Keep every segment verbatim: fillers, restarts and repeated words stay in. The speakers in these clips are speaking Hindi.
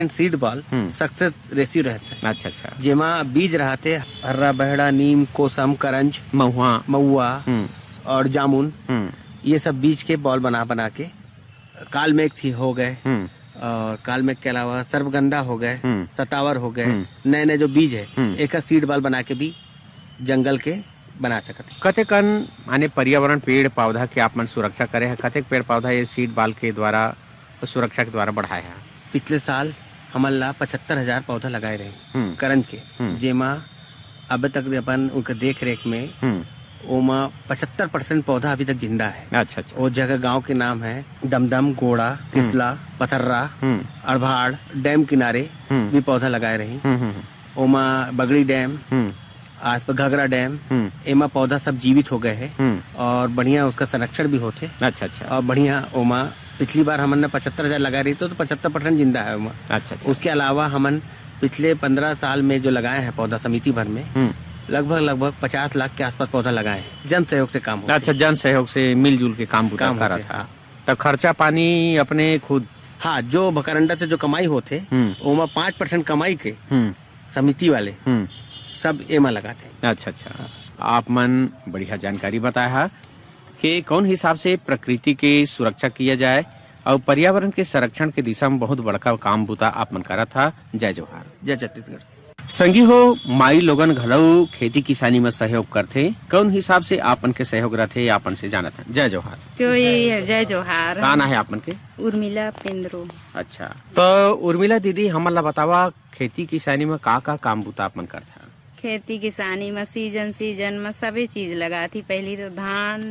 सीड बॉल सक्सेस रेशियो रहता है। अच्छा अच्छा। जेमा बीज रहते हर्रा, बहड़ा, नीम, कोसम, करंज, महुआ महुआ और जामुन, ये सब बीज के बॉल बना बना के काल मेघ थी हो गए, और काल मेघ के अलावा सर्वगंधा हो गए, सतावर हो गए, नए नए जो बीज है एक सीड बॉल बना के भी जंगल के बना सकते। कते कन माने पर्यावरण पेड़ पौधा के आप मन सुरक्षा करे है, कते पेड़ पौधा ये सीड बॉल के द्वारा सुरक्षा के द्वारा बढ़ाए है? पिछले साल हमन ला पचहत्तर हजार पौधा लगाए रहे करंज के, जेमा अब तक अपन उनके देख रेख में ओमा पचहत्तर परसेंट पौधा अभी तक जिंदा है। अच्छा अच्छा। वो जगह गांव के नाम है दमदम, गोड़ा, तितला, पथर्रा, अड़भाड़, डैम किनारे भी पौधा लगाए रही। ओमा बगड़ी डैम, आस पास घगरा डैम, एमा पौधा सब जीवित हो गए हैं और बढ़िया उसका संरक्षण भी होते। अच्छा अच्छा। और बढ़िया ओमा पिछली बार हमन ने पचहत्तर हजार लगा रही तो पचहत्तर परसेंट जिंदा है ओमा। अच्छा अच्छा। उसके अलावा हमन पिछले पंद्रह साल में जो लगाए हैं पौधा समिति भर में लगभग लगभग पचास लाख के आसपास पौधा लगाए, जन सहयोग से काम होते। अच्छा, जन सहयोग से मिलजुल के काम काम कर रहा था। तो खर्चा पानी अपने खुद? हाँ, जो भकरंडा से जो कमाई होते ओमा पाँच परसेंट कमाई के समिति वाले सब एमा लगाते। अच्छा अच्छा। आप मन बढ़िया जानकारी बताया कि कौन हिसाब से प्रकृति की सुरक्षा किया जाए और पर्यावरण के संरक्षण के दिशा में बहुत बड़का काम बुता आप मन करा था। जय जोहार। जय छत्तीसगढ़। संगी हो माई लोगन घलऊ खेती किसानी में सहयोग करते, कौन हिसाब से आपन के सहयोग रहते आपन से जानत है। जय जोहार। क्यों ये जय जोहार। का ना है आपन के? उर्मिला पेंद्रो। अच्छा, तो उर्मिला दीदी हमन ला बतावा खेती किसानी में का का काम बुता आपन करता? खेती किसानी में सीजन सीजन में सभी चीज लगाती। पहली तो धान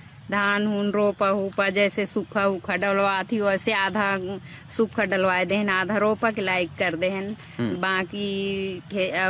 धान हुन रोपा हुपा, जैसे सूखा उखा डलवा थी वैसे आधा सूखा डलवाए देहन, आधा रोपा के लायक कर देहन। बाकी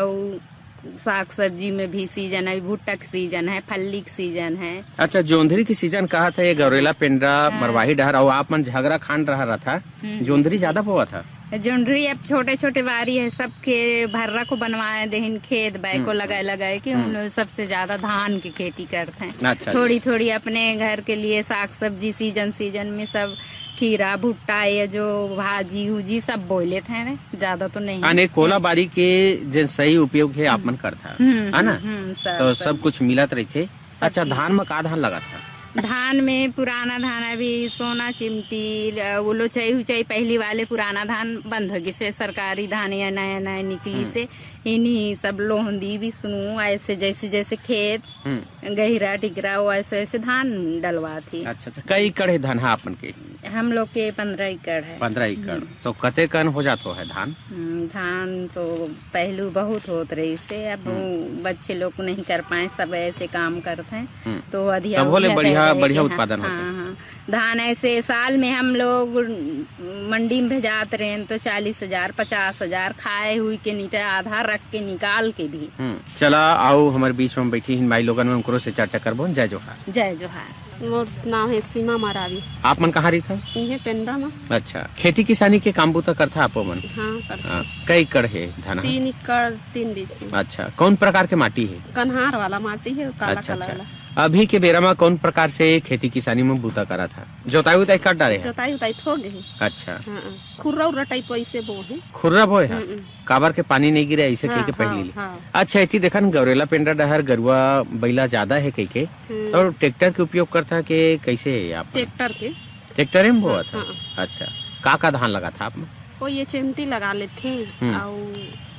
साग सब्जी में भी सीजन है, भुट्टा का सीजन है, फल्ली का सीजन है। अच्छा, जोंधरी की सीजन कहा था ये गौरेला पेंड्रा मरवाही डहर और आप मन झगड़ा खांड रहा रहा था, जोंधरी ज्यादा हुआ था। जोंधरी अब छोटे छोटे बारी है, सबके भर्रा को बनवाए देहन, खेत बैल को लगाए लगाए कि उन सबसे ज्यादा धान की खेती करते हैं। अच्छा, थोड़ी थोड़ी अपने घर के लिए साग सब्जी सीजन सीजन में सब खीरा भुट्टा ये जो भाजी उजी सब बोए लेते हैं, ज्यादा तो नहीं। अने कोला बारी के जो सही उपयोग है आप मन करता है ना, तो सब कुछ मिलत रही थे। अच्छा, धान में का धान लगा था? धान में पुराना धान अभी सोना चिमटी वो लोचाई उचाई पहली वाले पुराना धान बंद हो गई से, सरकारी धान या नया नया निकली से इन्हीं सब लोहंदी भी सुनू ऐसे जैसे जैसे खेत गहिरा टिकरा वैसे वैसे धान डलवा थी। अच्छा अच्छा। कई एकड़ है धान है आपन के? हम लोग के पंद्रह एकड़ है। पंद्रह एकड़ तो कते कन हो जाता है धान? धान तो पहलू बहुत होत रही से, अब बच्चे लोग नहीं कर पाए, सब ऐसे काम करते हैं तो अधिया बढ़िया बढ़िया उत्पादन होता है। हाँ, धान ऐसे साल में हम लोग मंडी में भेजाते रहे तो चालीस हजार पचास हजार खाए हुई के नीचे आधा रख के निकाल के भी। चला आओ हमारे बीच में बैठी माई लोगन में उनको से चर्चा करबो। जय जोहार। जय जोहार। मोर नाम है सीमा मरावी। आप मन कहाँ रही था? ये पेंड्रा में। अच्छा, खेती किसानी के काम बुता करता आप मन? हाँ, करता। कई एकड़ है धान? तीन एकड़ तीन बीस। अच्छा, कौन प्रकार के माटी है? कन्हार वाला माटी है, काला अच्छा, काला अच्छा। वाला। अभी के बेरा में कौन प्रकार से खेती किसानी में बूता करा था? जोताई उताई कर डाले? जोताई उताई हो गई। अच्छा, खुर्रा उर्रा टाइप ऐसे बो है। खुर्रा बोए है, काबर के पानी नहीं गिरे ऐसे कह के पहले ली। अच्छा, इतनी देखा न गौरेला पेंड्रा डहर गरुआ बैला ज्यादा है कह के, तो ट्रैक्टर के उपयोग करता के कैसे है आप? ट्रैक्टर के ट्रैक्टर में बोआ था। अच्छा, का का धान लगा था आप? वो ये चिमटी लगा लेते और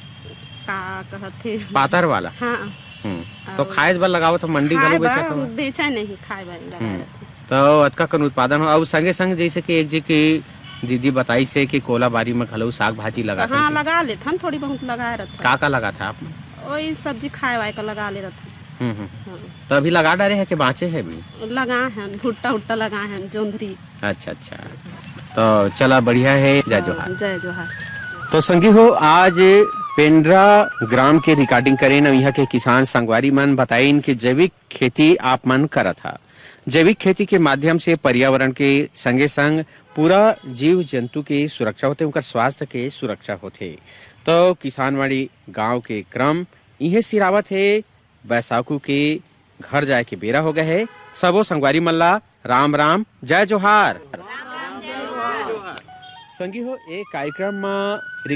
का कहते पातर वाला। हाँ, तो खाए बार लगाओ तो मंडी गलू बेचा था? बेचा नहीं, खाए बार। तो अतका कन उत्पादन हो और संगे संग जैसे कि एक जी की दीदी बताई से कि कोला बारी में घलो साग भाजी लगा था। हाँ, लगा लेते हम, थोड़ी बहुत लगा रहता। का का लगा था आप? वही सब्जी खाए वाए का लगा ले रहता। तो अभी लगा डाले है कि बाँचे है? भी लगा है, भुट्टा उट्टा लगा है, जोंधरी। अच्छा अच्छा, तो चला बढ़िया है। जय जोहार। जय जोहार। तो संगी हो आज पेंड्रा ग्राम के रिकॉर्डिंग करें न, यहाँ के किसान संगवारी मन बताइन कि जैविक खेती आप मन करा था। जैविक खेती के माध्यम से पर्यावरण के संगे संग पूरा जीव जंतु के सुरक्षा होते, उनका स्वास्थ्य के सुरक्षा होते। तो किसानवाड़ी गांव के क्रम इहे सिरावत है। बैसाखू के घर जाए के बेरा हो गए है। सबो संगवारी मल्ला राम राम, जय जोहार। संगी हो ए कार्यक्रम में